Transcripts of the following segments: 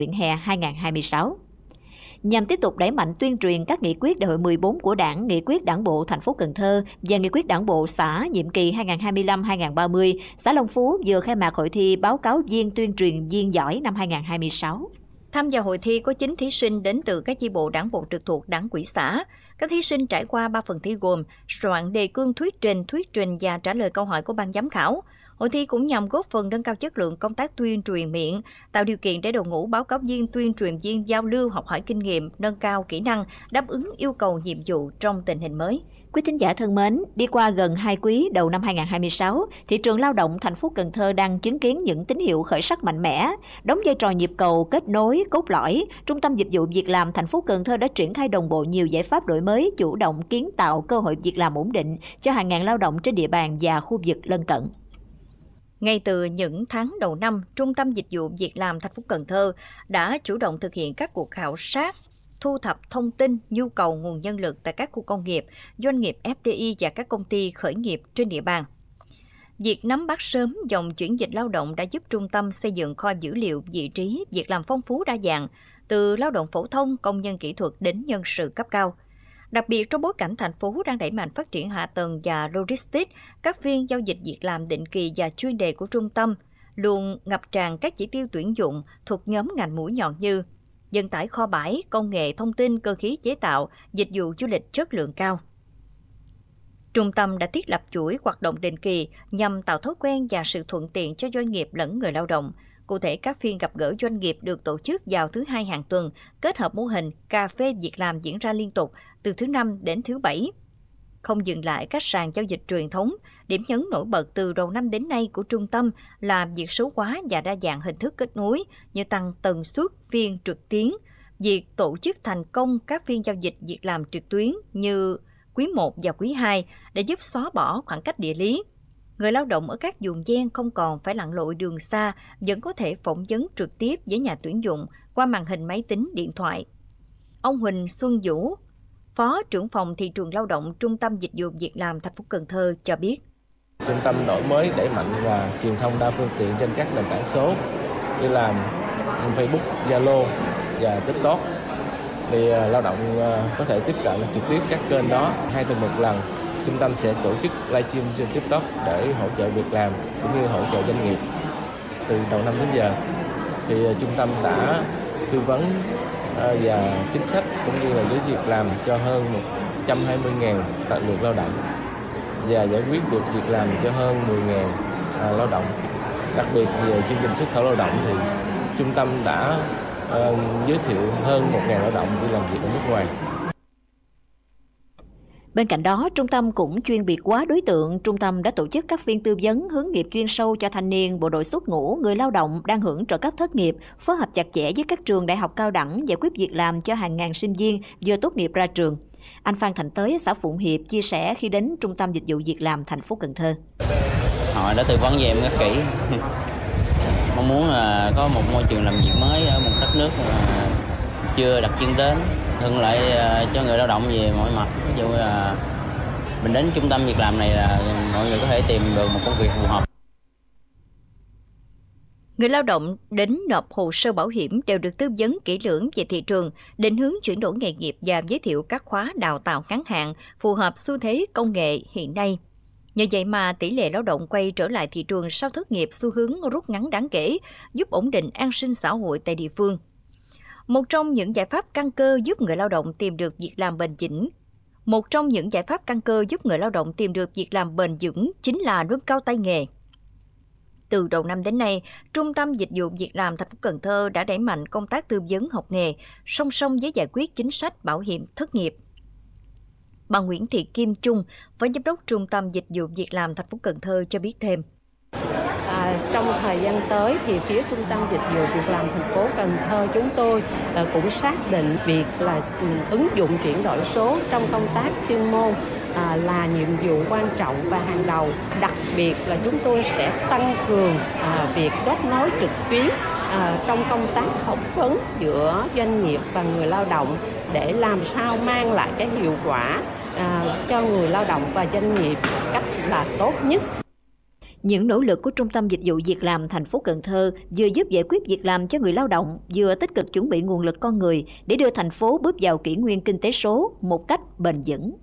Luyện hè 2026. Nhằm tiếp tục đẩy mạnh tuyên truyền các nghị quyết Đại hội 14 của Đảng, nghị quyết Đảng bộ thành phố Cần Thơ và nghị quyết Đảng bộ xã nhiệm kỳ 2025-2030, xã Long Phú vừa khai mạc hội thi báo cáo viên tuyên truyền viên giỏi năm 2026. Tham gia hội thi có 9 thí sinh đến từ các chi bộ đảng bộ trực thuộc Đảng ủy xã. Các thí sinh trải qua 3 phần thi gồm soạn đề cương thuyết trình và trả lời câu hỏi của ban giám khảo. Hội thi cũng nhằm góp phần nâng cao chất lượng công tác tuyên truyền miệng, tạo điều kiện để đội ngũ báo cáo viên, tuyên truyền viên giao lưu, học hỏi kinh nghiệm, nâng cao kỹ năng, đáp ứng yêu cầu nhiệm vụ trong tình hình mới. Quý thính giả thân mến, đi qua gần 2 quý đầu năm 2026, thị trường lao động thành phố Cần Thơ đang chứng kiến những tín hiệu khởi sắc mạnh mẽ. Đóng vai trò nhịp cầu kết nối cốt lõi, Trung tâm Dịch vụ Việc làm thành phố Cần Thơ đã triển khai đồng bộ nhiều giải pháp đổi mới, chủ động kiến tạo cơ hội việc làm ổn định cho hàng ngàn lao động trên địa bàn và khu vực lân cận. Ngay từ những tháng đầu năm, Trung tâm Dịch vụ Việc làm thành phố Cần Thơ đã chủ động thực hiện các cuộc khảo sát, thu thập thông tin nhu cầu nguồn nhân lực tại các khu công nghiệp, doanh nghiệp FDI và các công ty khởi nghiệp trên địa bàn. Việc nắm bắt sớm dòng chuyển dịch lao động đã giúp trung tâm xây dựng kho dữ liệu vị trí việc làm phong phú đa dạng, từ lao động phổ thông, công nhân kỹ thuật đến nhân sự cấp cao. Đặc biệt trong bối cảnh thành phố đang đẩy mạnh phát triển hạ tầng và logistics, các phiên giao dịch việc làm định kỳ và chuyên đề của trung tâm luôn ngập tràn các chỉ tiêu tuyển dụng thuộc nhóm ngành mũi nhọn như vận tải kho bãi, công nghệ thông tin, cơ khí chế tạo, dịch vụ du lịch chất lượng cao. Trung tâm đã thiết lập chuỗi hoạt động định kỳ nhằm tạo thói quen và sự thuận tiện cho doanh nghiệp lẫn người lao động. Cụ thể, các phiên gặp gỡ doanh nghiệp được tổ chức vào thứ Hai hàng tuần, kết hợp mô hình cà phê việc làm diễn ra liên tục từ thứ Năm đến thứ Bảy. Không dừng lại các sàn giao dịch truyền thống, điểm nhấn nổi bật từ đầu năm đến nay của trung tâm là việc số hóa và đa dạng hình thức kết nối như tăng tần suất phiên trực tuyến, việc tổ chức thành công các phiên giao dịch việc làm trực tuyến như quý 1 và quý 2 để giúp xóa bỏ khoảng cách địa lý. Người lao động ở các vùng ven không còn phải lặn lội đường xa, vẫn có thể phỏng vấn trực tiếp với nhà tuyển dụng qua màn hình máy tính, điện thoại. Ông Huỳnh Xuân Vũ, Phó trưởng phòng thị trường lao động Trung tâm Dịch vụ Việc làm thành phố Cần Thơ cho biết. Trung tâm đổi mới đẩy mạnh và truyền thông đa phương tiện trên các nền tảng số như là Facebook, Zalo và TikTok. Thì lao động có thể tiếp cận trực tiếp các kênh đó 2 tuần một lần. Trung tâm sẽ tổ chức livestream trên TikTok để hỗ trợ việc làm cũng như hỗ trợ doanh nghiệp. Từ đầu năm đến giờ thì trung tâm đã tư vấn và chính sách cũng như là giới thiệu việc làm cho hơn 120.000 lượt lao động và giải quyết được việc làm cho hơn 10.000 lao động. Đặc biệt về chương trình xuất khẩu lao động thì trung tâm đã giới thiệu hơn 1.000 lao động đi làm việc ở nước ngoài. Bên cạnh đó, trung tâm cũng chuyên biệt hóa đối tượng. Trung tâm đã tổ chức các phiên tư vấn hướng nghiệp chuyên sâu cho thanh niên, bộ đội xuất ngũ, người lao động đang hưởng trợ cấp thất nghiệp, phối hợp chặt chẽ với các trường đại học cao đẳng giải quyết việc làm cho hàng ngàn sinh viên vừa tốt nghiệp ra trường. Anh Phan Thành Tới, xã Phụng Hiệp chia sẻ khi đến Trung tâm Dịch vụ Việc làm thành phố Cần Thơ. Họ đã tư vấn cho em rất kỹ. Mong muốn là có một môi trường làm việc mới ở một đất nước mà chưa đặt chân đến, thuận lợi cho người lao động về mọi mặt. Ví dụ là mình đến trung tâm việc làm này là mọi người có thể tìm được một công việc phù hợp. Người lao động đến nộp hồ sơ bảo hiểm đều được tư vấn kỹ lưỡng về thị trường, định hướng chuyển đổi nghề nghiệp và giới thiệu các khóa đào tạo ngắn hạn phù hợp xu thế công nghệ hiện nay. Nhờ vậy mà tỷ lệ lao động quay trở lại thị trường sau thất nghiệp xu hướng rút ngắn đáng kể, giúp ổn định an sinh xã hội tại địa phương. Một trong những giải pháp căn cơ giúp người lao động tìm được việc làm bền vững chính là nâng cao tay nghề. Từ đầu năm đến nay, Trung tâm Dịch vụ Việc làm thành phố Cần Thơ đã đẩy mạnh công tác tư vấn học nghề, song song với giải quyết chính sách bảo hiểm thất nghiệp. Bà Nguyễn Thị Kim Trung, Phó Giám đốc Trung tâm Dịch vụ Việc làm thành phố Cần Thơ cho biết thêm. Trong thời gian tới thì phía Trung tâm Dịch vụ Việc làm thành phố Cần Thơ chúng tôi cũng xác định việc là ứng dụng chuyển đổi số trong công tác chuyên môn là nhiệm vụ quan trọng và hàng đầu. Đặc biệt là chúng tôi sẽ tăng cường việc kết nối trực tuyến trong công tác phỏng vấn giữa doanh nghiệp và người lao động để làm sao mang lại cái hiệu quả cho người lao động và doanh nghiệp cách là tốt nhất. Những nỗ lực của Trung tâm Dịch vụ Việc làm thành phố Cần Thơ vừa giúp giải quyết việc làm cho người lao động, vừa tích cực chuẩn bị nguồn lực con người để đưa thành phố bước vào kỷ nguyên kinh tế số một cách bền vững.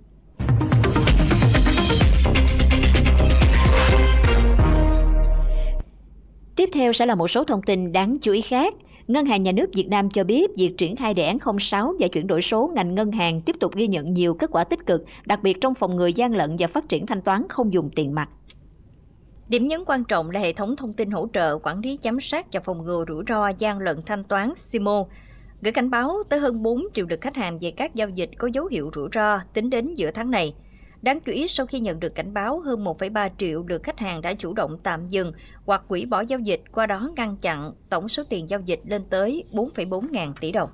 Tiếp theo sẽ là một số thông tin đáng chú ý khác. Ngân hàng Nhà nước Việt Nam cho biết việc triển khai đề án 06 và chuyển đổi số ngành ngân hàng tiếp tục ghi nhận nhiều kết quả tích cực, đặc biệt trong phòng ngừa gian lận và phát triển thanh toán không dùng tiền mặt. Điểm nhấn quan trọng là hệ thống thông tin hỗ trợ quản lý giám sát và phòng ngừa rủi ro gian lận thanh toán SIMO, gửi cảnh báo tới hơn 4 triệu lượt khách hàng về các giao dịch có dấu hiệu rủi ro tính đến giữa tháng này. Đáng chú ý, sau khi nhận được cảnh báo, hơn 1,3 triệu lượt khách hàng đã chủ động tạm dừng hoặc hủy bỏ giao dịch, qua đó ngăn chặn tổng số tiền giao dịch lên tới 4,4 ngàn tỷ đồng.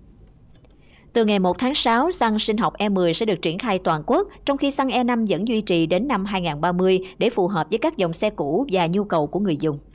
Từ ngày 1 tháng 6, xăng sinh học E10 sẽ được triển khai toàn quốc, trong khi xăng E5 vẫn duy trì đến năm 2030 để phù hợp với các dòng xe cũ và nhu cầu của người dùng.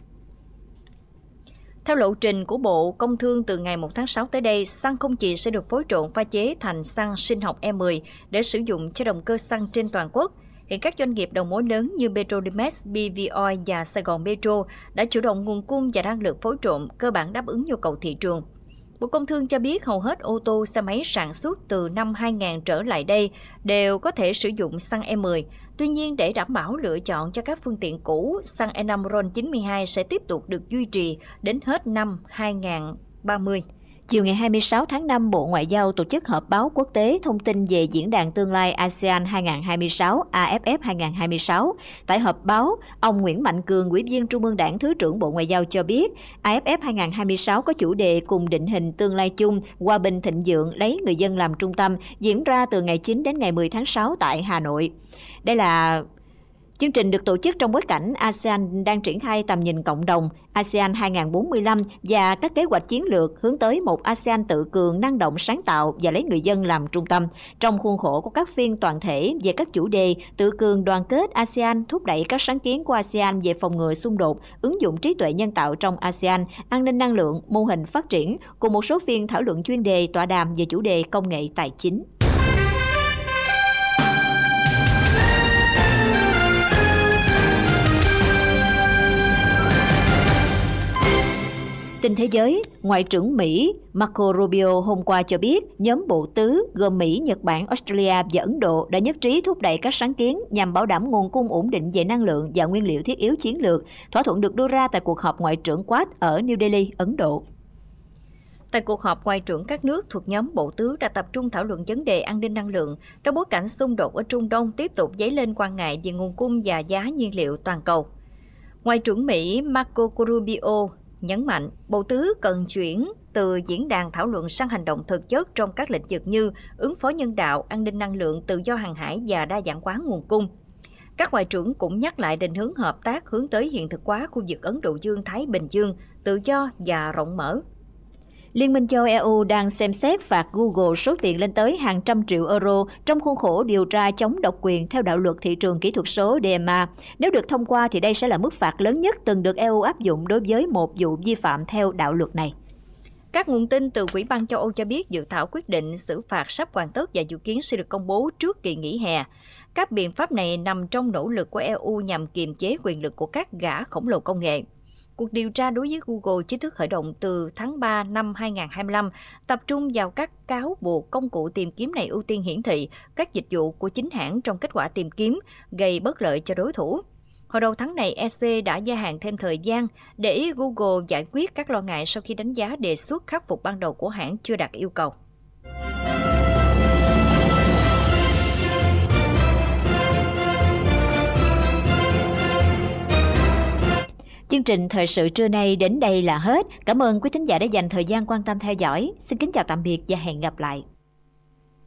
Theo lộ trình của Bộ Công Thương, từ ngày 1 tháng 6 tới đây, xăng không chỉ sẽ được phối trộn pha chế thành xăng sinh học E10 để sử dụng cho động cơ xăng trên toàn quốc. Hiện các doanh nghiệp đầu mối lớn như Petrolimex, BV Oil và Sài Gòn Petro đã chủ động nguồn cung và năng lượng phối trộn, cơ bản đáp ứng nhu cầu thị trường. Bộ Công Thương cho biết hầu hết ô tô, xe máy sản xuất từ năm 2000 trở lại đây đều có thể sử dụng xăng E10. Tuy nhiên, để đảm bảo lựa chọn cho các phương tiện cũ, xăng E5 RON92 sẽ tiếp tục được duy trì đến hết năm 2030. Chiều ngày 26 tháng 5, Bộ Ngoại giao tổ chức họp báo quốc tế thông tin về Diễn đàn Tương lai ASEAN 2026, AFF 2026. Tại họp báo, ông Nguyễn Mạnh Cường, Ủy viên Trung ương Đảng, Thứ trưởng Bộ Ngoại giao cho biết, AFF 2026 có chủ đề cùng định hình tương lai chung, hòa bình thịnh vượng, lấy người dân làm trung tâm, diễn ra từ ngày 9 đến ngày 10 tháng 6 tại Hà Nội. Đây là chương trình được tổ chức trong bối cảnh ASEAN đang triển khai tầm nhìn cộng đồng ASEAN 2045 và các kế hoạch chiến lược hướng tới một ASEAN tự cường, năng động, sáng tạo và lấy người dân làm trung tâm. Trong khuôn khổ của các phiên toàn thể về các chủ đề tự cường, đoàn kết ASEAN, thúc đẩy các sáng kiến của ASEAN về phòng ngừa xung đột, ứng dụng trí tuệ nhân tạo trong ASEAN, an ninh năng lượng, mô hình phát triển, cùng một số phiên thảo luận chuyên đề, tọa đàm về chủ đề công nghệ tài chính. Tin thế giới, Ngoại trưởng Mỹ Marco Rubio hôm qua cho biết nhóm bộ tứ gồm Mỹ, Nhật Bản, Australia và Ấn Độ đã nhất trí thúc đẩy các sáng kiến nhằm bảo đảm nguồn cung ổn định về năng lượng và nguyên liệu thiết yếu chiến lược. Thỏa thuận được đưa ra tại cuộc họp Ngoại trưởng Quad ở New Delhi, Ấn Độ. Tại cuộc họp, Ngoại trưởng các nước thuộc nhóm bộ tứ đã tập trung thảo luận vấn đề an ninh năng lượng trong bối cảnh xung đột ở Trung Đông tiếp tục dấy lên quan ngại về nguồn cung và giá nhiên liệu toàn cầu. Ngoại trưởng Mỹ Marco Rubio nhấn mạnh bộ tứ cần chuyển từ diễn đàn thảo luận sang hành động thực chất trong các lĩnh vực như ứng phó nhân đạo, an ninh năng lượng, tự do hàng hải và đa dạng hóa nguồn cung. Các ngoại trưởng cũng nhắc lại định hướng hợp tác hướng tới hiện thực hóa khu vực Ấn Độ Dương-Thái Bình Dương, tự do và rộng mở. Liên minh châu EU đang xem xét phạt Google số tiền lên tới hàng trăm triệu euro trong khuôn khổ điều tra chống độc quyền theo đạo luật thị trường kỹ thuật số DMA. Nếu được thông qua thì đây sẽ là mức phạt lớn nhất từng được EU áp dụng đối với một vụ vi phạm theo đạo luật này. Các nguồn tin từ Ủy ban châu Âu cho biết dự thảo quyết định xử phạt sắp hoàn tất và dự kiến sẽ được công bố trước kỳ nghỉ hè. Các biện pháp này nằm trong nỗ lực của EU nhằm kiềm chế quyền lực của các gã khổng lồ công nghệ. Cuộc điều tra đối với Google chính thức khởi động từ tháng 3 năm 2025, tập trung vào các cáo buộc công cụ tìm kiếm này ưu tiên hiển thị các dịch vụ của chính hãng trong kết quả tìm kiếm, gây bất lợi cho đối thủ. Hồi đầu tháng này, EC đã gia hạn thêm thời gian để Google giải quyết các lo ngại sau khi đánh giá đề xuất khắc phục ban đầu của hãng chưa đạt yêu cầu. Chương trình thời sự trưa nay đến đây là hết. Cảm ơn quý thính giả đã dành thời gian quan tâm theo dõi. Xin kính chào tạm biệt và hẹn gặp lại.